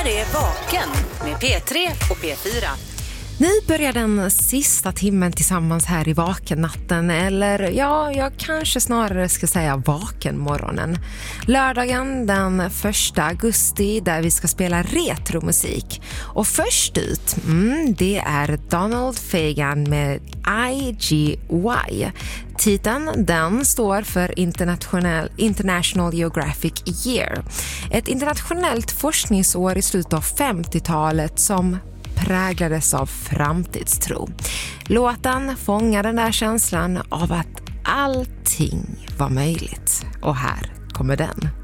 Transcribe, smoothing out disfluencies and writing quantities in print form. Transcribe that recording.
här är Vaken med P3 och P4. Ni börjar den sista timmen tillsammans här i Vakennatten, eller ja, jag kanske snarare ska säga Vakenmorgonen. Lördagen den 1 augusti där vi ska spela retromusik. Och först ut, det är Donald Fagan med IGY. Titeln den står för International Geographic Year. Ett internationellt forskningsår i slutet av 50-talet som präglades av framtidstro. Låten fångar den där känslan av att allting var möjligt. Och här kommer den.